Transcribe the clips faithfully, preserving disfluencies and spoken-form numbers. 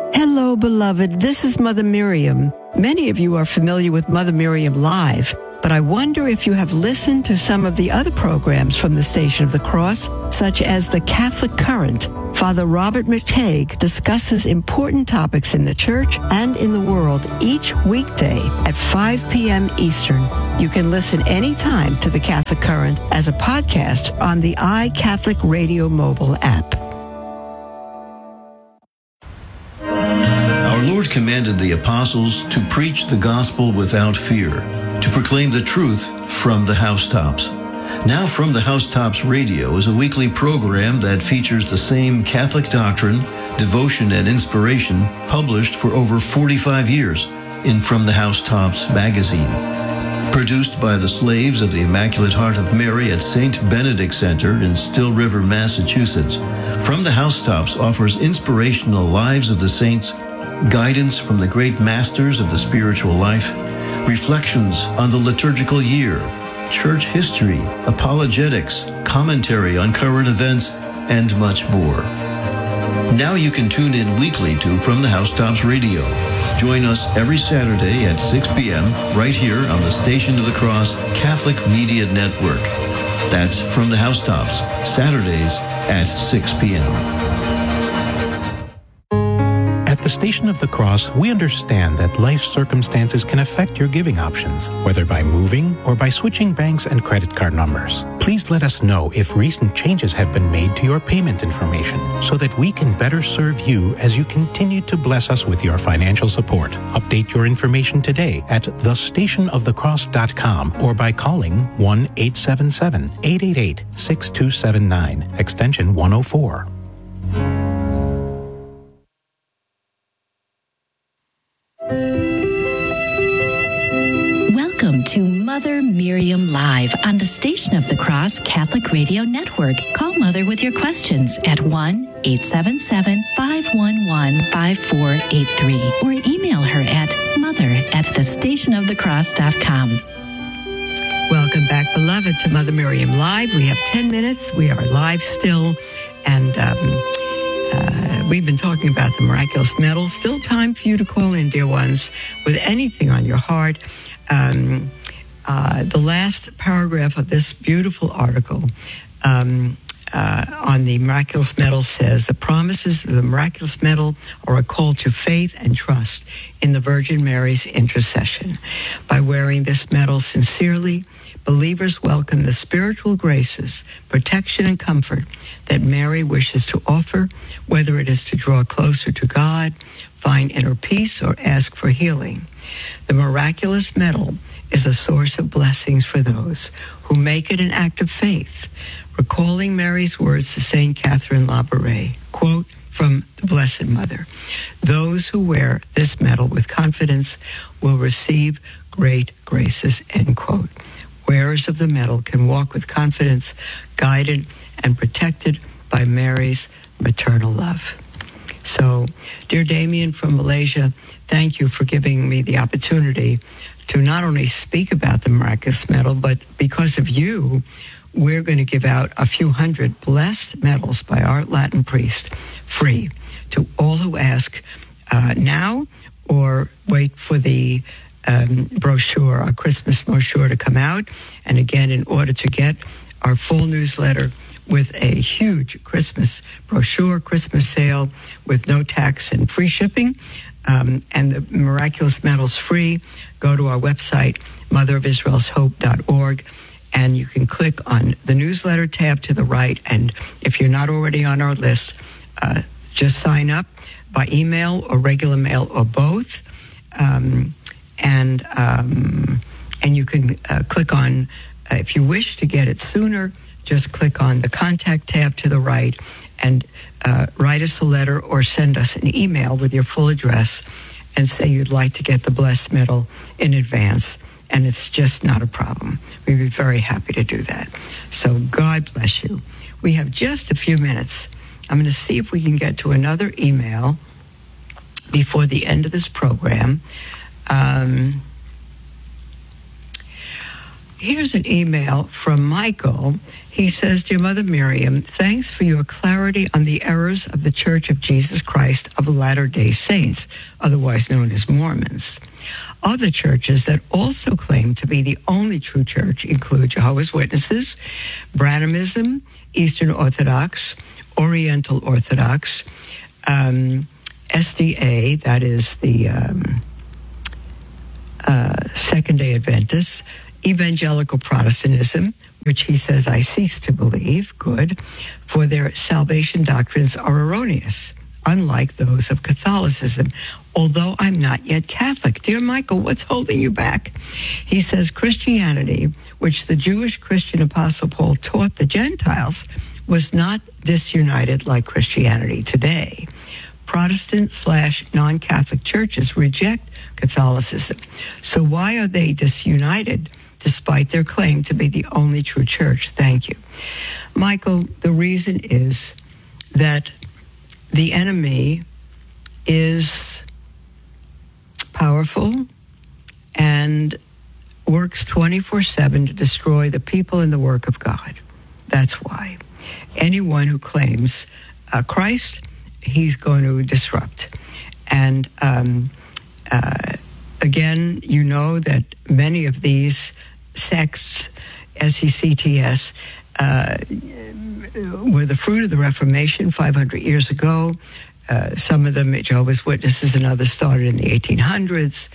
Hello, beloved. This is Mother Miriam. Many of you are familiar with Mother Miriam Live, but I wonder if you have listened to some of the other programs from the Station of the Cross, such as The Catholic Current. Father Robert McTague discusses important topics in the church and in the world each weekday at five p.m. Eastern. You can listen anytime to The Catholic Current as a podcast on the iCatholic Radio mobile app. Our Lord commanded the apostles to preach the gospel without fear, to proclaim the truth from the housetops. Now From the Housetops Radio is a weekly program that features the same Catholic doctrine, devotion, and inspiration published for over forty-five years in From the Housetops magazine. Produced by the Slaves of the Immaculate Heart of Mary at Saint Benedict Center in Still River, Massachusetts, From the Housetops offers inspirational lives of the saints, guidance from the great masters of the spiritual life, reflections on the liturgical year, church history, apologetics, commentary on current events, and much more. Now you can tune in weekly to From the Housetops Radio. Join us every Saturday at six p.m. right here on the Station of the Cross Catholic Media Network. That's From the Housetops, Saturdays at six p.m. At the Station of the Cross, we understand that life circumstances can affect your giving options, whether by moving or by switching banks and credit card numbers. Please let us know if recent changes have been made to your payment information so that we can better serve you as you continue to bless us with your financial support. Update your information today at the station of the cross dot com or by calling one eight seven seven, eight eight eight, six two seven nine, extension one oh four. Welcome to Mother Miriam Live on the Station of the Cross Catholic Radio Network. Call Mother with your questions at one eight seven seven, five one one, five four eight three or email her at mother at the station of the cross dot com. Welcome back, beloved, to Mother Miriam Live. We have ten minutes. We are live still, and um, uh, we've been talking about the miraculous medal. Still time for you to call in, dear ones, with anything on your heart. Um, uh, the last paragraph of this beautiful article um, uh, on the miraculous medal says, the promises of the miraculous medal are a call to faith and trust in the Virgin Mary's intercession. By wearing this medal sincerely, believers welcome the spiritual graces, protection, and comfort that Mary wishes to offer, whether it is to draw closer to God, find inner peace, or ask for healing. The miraculous medal is a source of blessings for those who make it an act of faith, recalling Mary's words to Saint Catherine Labouré, quote, from the Blessed Mother, those who wear this medal with confidence will receive great graces, end quote. Wearers of the medal can walk with confidence, guided and protected by Mary's maternal love. So, dear Damien from Malaysia, thank you for giving me the opportunity to not only speak about the miraculous medal, but because of you, we're going to give out a few hundred blessed medals by our Latin priest, free, to all who ask uh, now or wait for the um, brochure, our Christmas brochure to come out. And again, in order to get our full newsletter with a huge Christmas brochure, Christmas sale with no tax and free shipping, um, and the miraculous medal's free, go to our website, mother of israel's hope dot org, and you can click on the newsletter tab to the right. And if you're not already on our list, uh, just sign up by email or regular mail or both. Um, and um, and you can uh, click on, uh, if you wish to get it sooner, just click on the contact tab to the right and uh, write us a letter or send us an email with your full address and say you'd like to get the blessed medal in advance. And it's just not a problem. We'd be very happy to do that. So God bless you. We have just a few minutes. I'm going to see if we can get to another email before the end of this program. Um, here's an email from Michael. He says, Dear Mother Miriam, thanks for your clarity on the errors of the Church of Jesus Christ of Latter-day Saints, otherwise known as Mormons. Other churches that also claim to be the only true church include Jehovah's Witnesses, Branhamism, Eastern Orthodox, Oriental Orthodox, um, S D A, that is the um, uh, Second-day Adventists, Evangelical Protestantism, which he says I cease to believe, good, for their salvation doctrines are erroneous, unlike those of Catholicism, although I'm not yet Catholic. Dear Michael, what's holding you back? He says Christianity, which the Jewish Christian Apostle Paul taught the Gentiles, was not disunited like Christianity today. Protestant slash non-Catholic churches reject Catholicism. So why are they disunited despite their claim to be the only true church? Thank you. Michael, the reason is that the enemy is powerful and works twenty-four seven to destroy the people and the work of God. That's why. Anyone who claims uh, Christ, he's going to disrupt. And um, uh, again, you know that many of these sects, S E C T S, uh, were the fruit of the Reformation five hundred years ago. Uh, some of them, Jehovah's Witnesses and others, started in the eighteen hundreds.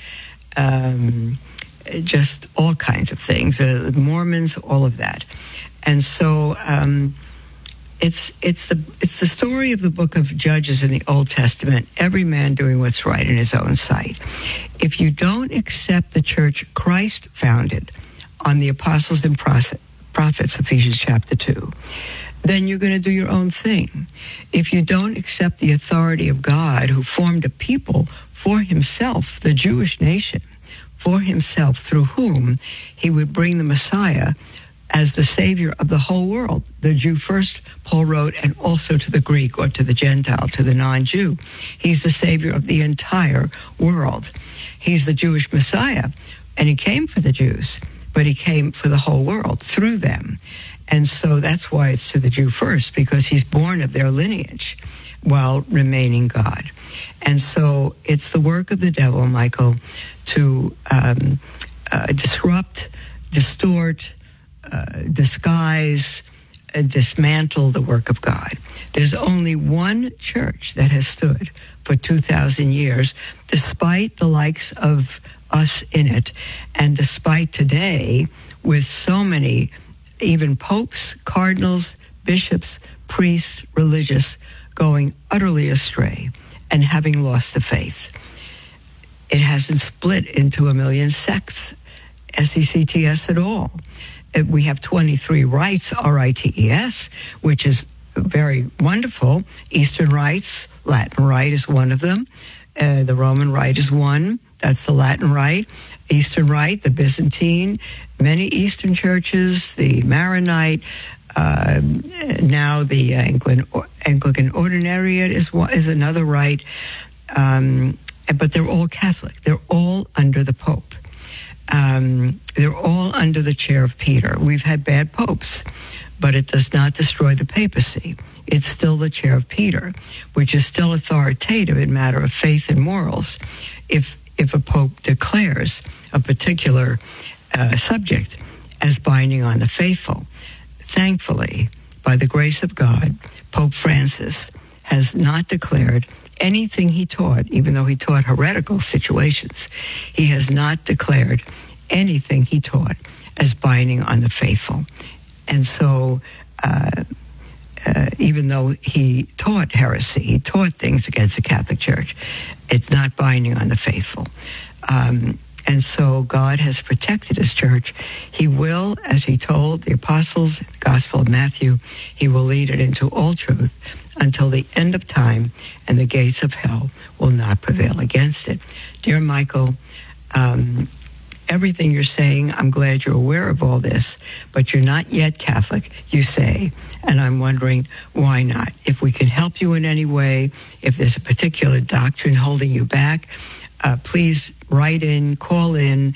Um, just all kinds of things. Uh, Mormons, all of that. And so um, it's it's the it's the story of the book of Judges in the Old Testament, every man doing what's right in his own sight. If you don't accept the church Christ founded on the apostles and prophets, Ephesians chapter two, then you're going to do your own thing. If you don't accept the authority of God, who formed a people for himself, the Jewish nation, for himself, through whom he would bring the Messiah as the Savior of the whole world. The Jew first, Paul wrote, and also to the Greek or to the Gentile, to the non-Jew. He's the Savior of the entire world. He's the Jewish Messiah, and he came for the Jews, but he came for the whole world through them. And so that's why it's to the Jew first, because he's born of their lineage while remaining God. And so it's the work of the devil, Michael, to um, uh, disrupt, distort, uh, disguise, uh, dismantle the work of God. There's only one church that has stood for two thousand years, despite the likes of us in it, and despite today, with so many, even popes, cardinals, bishops, priests, religious, going utterly astray and having lost the faith. It hasn't split into a million sects, S E C T S at all. We have twenty-three rites, R I T E S, which is very wonderful. Eastern rites, Latin rite is one of them. Uh, the Roman rite is one. That's the Latin rite. Eastern rite, the Byzantine, many Eastern churches, the Maronite, uh, now the Anglican, Anglican Ordinariate is is another rite. Um, but they're all Catholic. They're all under the Pope. Um, they're all under the chair of Peter. We've had bad popes, but it does not destroy the papacy. It's still the chair of Peter, which is still authoritative in matter of faith and morals. If if a pope declares a particular uh, subject as binding on the faithful, thankfully, by the grace of God, Pope Francis has not declared anything he taught, even though he taught heretical situations. He has not declared anything he taught as binding on the faithful. And so, uh, uh, even though he taught heresy, he taught things against the Catholic Church, it's not binding on the faithful. Um, and so God has protected his church. He will, as he told the apostles in the Gospel of Matthew, he will lead it into all truth until the end of time, and the gates of hell will not prevail against it. Dear Michael, um, everything you're saying, I'm glad you're aware of all this, but you're not yet Catholic, you say, and I'm wondering why not. If we can help you in any way, if there's a particular doctrine holding you back, uh, please write in, call in,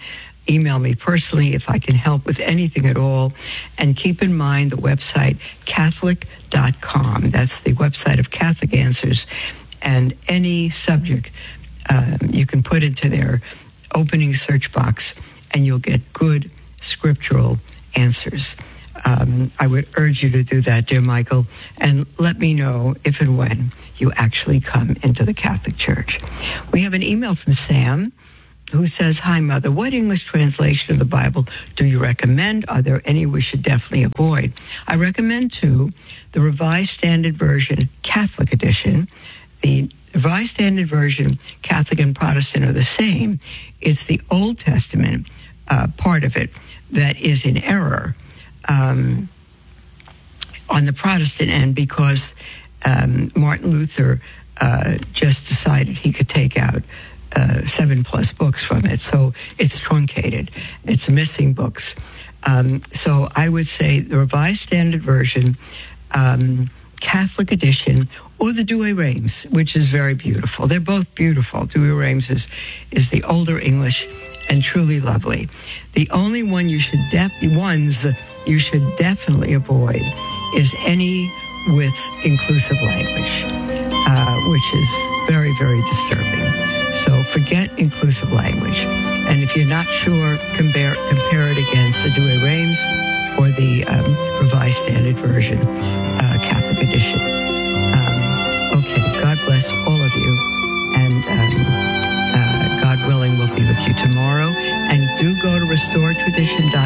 email me personally if I can help with anything at all. And keep in mind the website Catholic dot com. That's the website of Catholic Answers. And any subject um, you can put into their opening search box, and you'll get good scriptural answers. Um, I would urge you to do that, dear Michael, and let me know if and when you actually come into the Catholic Church. We have an email from Sam who says, "Hi, Mother. What English translation of the Bible do you recommend? Are there any we should definitely avoid?" I recommend two, the Revised Standard Version, Catholic Edition. The Revised Standard Version, Catholic and Protestant are the same. It's the Old Testament uh, part of it that is in error um, on the Protestant end, because um, Martin Luther uh, just decided he could take out uh, seven plus books from it. So it's truncated. It's missing books. Um, so I would say the Revised Standard Version, um, Catholic Edition, or the Douay-Rheims, which is very beautiful. They're both beautiful. Douay-Rheims is, is the older English and truly lovely. The only one you should def- ones you should definitely avoid is any with inclusive language, uh, which is very, very disturbing. So forget inclusive language. And if you're not sure, compare, compare it against the Douay-Rheims or the um, Revised Standard Version, uh, Catholic Edition. Um, okay, God bless all of you. And um, uh, God willing, we'll be with you tomorrow. And do go to restore tradition dot